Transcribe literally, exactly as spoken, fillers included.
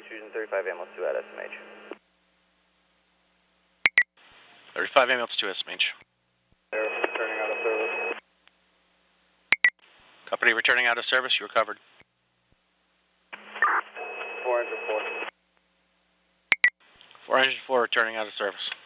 Fusion thirty-five ambulance two at S M H. thirty-five ambulance two S M H. They're returning out of service. Company returning out of service, you recovered. four engine four. four engine four returning out of service.